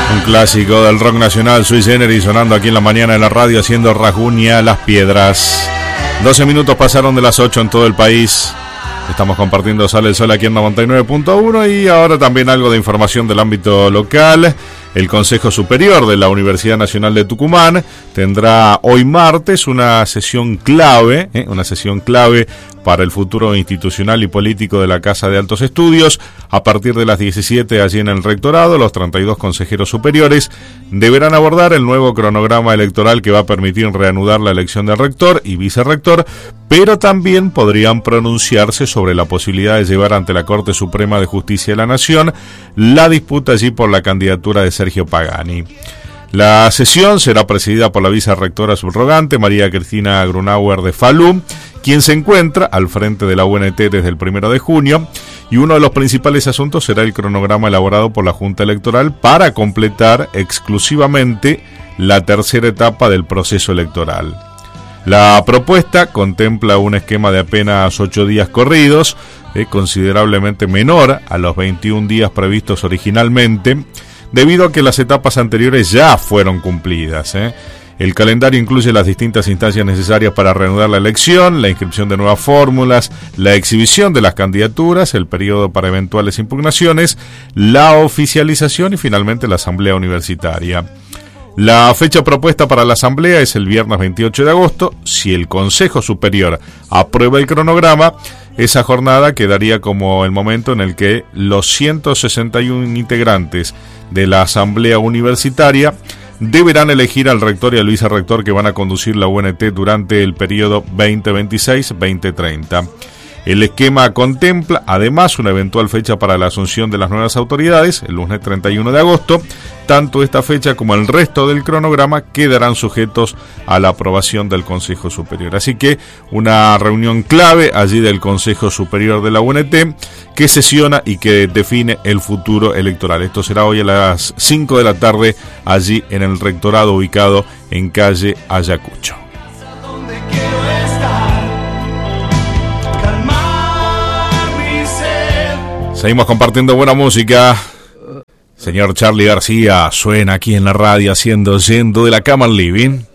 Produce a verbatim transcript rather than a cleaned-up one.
Un clásico del rock nacional, Sui Generis, sonando aquí en la mañana en la radio, haciendo Rasguña las piedras. doce minutos pasaron de las ocho en todo el país. Estamos compartiendo Sale el Sol aquí en noventa y nueve punto uno y ahora también algo de información del ámbito local. El Consejo Superior de la Universidad Nacional de Tucumán tendrá hoy martes una sesión clave, ¿eh? una sesión clave para el futuro institucional y político de la Casa de Altos Estudios. A partir de las diecisiete, allí en el rectorado, los treinta y dos consejeros superiores deberán abordar el nuevo cronograma electoral que va a permitir reanudar la elección del rector y vicerrector, pero también podrían pronunciarse sobre la posibilidad de llevar ante la Corte Suprema de Justicia de la Nación la disputa allí por la candidatura de Sergio Pagani. La sesión será presidida por la vicerrectora subrogante María Cristina Grunauer de Falú, quien se encuentra al frente de la U N T desde el primero de junio, y uno de los principales asuntos será el cronograma elaborado por la Junta Electoral para completar exclusivamente la tercera etapa del proceso electoral. La propuesta contempla un esquema de apenas ocho días corridos, eh, considerablemente menor a los veintiún días previstos originalmente, debido a que las etapas anteriores ya fueron cumplidas. ¿eh? El calendario incluye las distintas instancias necesarias para reanudar la elección, la inscripción de nuevas fórmulas, la exhibición de las candidaturas, el periodo para eventuales impugnaciones, la oficialización y finalmente la asamblea universitaria. La fecha propuesta para la asamblea es el viernes veintiocho de agosto. Si el Consejo Superior aprueba el cronograma, esa jornada quedaría como el momento en el que los ciento sesenta y uno integrantes de la asamblea universitaria deberán elegir al rector y al vicerrector que van a conducir la U N T durante el periodo veinte veintiséis veinte treinta. El esquema contempla además una eventual fecha para la asunción de las nuevas autoridades, el lunes treinta y uno de agosto. Tanto esta fecha como el resto del cronograma quedarán sujetos a la aprobación del Consejo Superior. Así que una reunión clave allí del Consejo Superior de la U N T que sesiona y que define el futuro electoral. Esto será hoy a las cinco de la tarde allí en el rectorado ubicado en calle Ayacucho. Seguimos compartiendo buena música. Señor Charly García suena aquí en la radio haciendo Yendo de la Cama al Living.